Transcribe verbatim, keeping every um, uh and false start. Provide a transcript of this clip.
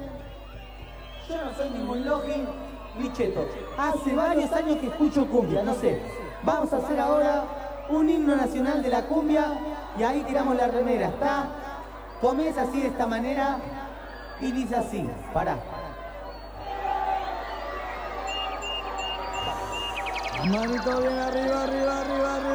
Yo no soy ningún logi ni cheto. Hace varios años que escucho cumbia, no sé. Vamos a hacer ahora un himno nacional de la cumbia y ahí tiramos la remera, ¿está? Comienza así de esta manera y dice así, pará. Manito bien arriba, arriba, arriba, arriba.